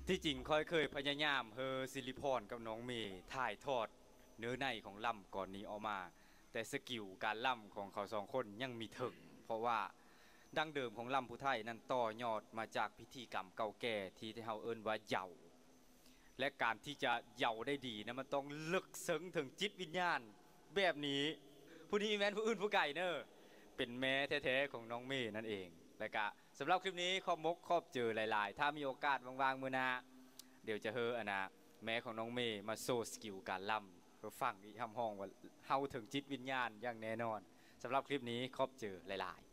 ที่จริงค่อยเคยพยายามสิริพรกับน้องเมย์ถ่ายทอดเนื้อในของล่ำก่อนนี้ออกมาแต่สกิลการล่ำของเขาสองคนยังมีถึงเพราะว่าดั้งเดิมของล่ำผู้ไทยนั้นต่อยอดมาจากพิธีกรรมเก่าแก่ที่เราเอิ้นว่าเหยาและการที่จะเหยาได้ดีนะมันต้องลึกซึ้งถึงจิตวิญญาณแบบนี้ผู้นี้แม้นผู้อื่นผู้ไก่เนอะเป็นแม่แท้ๆของน้องเมย์นั่นเองและก็สำหรับคลิปนี้ขอบมกขอบเจอหลายๆถ้ามีโอกาสวางๆมือหนาเดี๋ยวจะแม่ของน้องเมย์มาโซสกิลการล่ำเพื่อฟังอีกคำห้องว่าเฮาถึงจิตวิญญาณอย่างแน่นอนสำหรับคลิปนี้ขอบเจอหลายๆ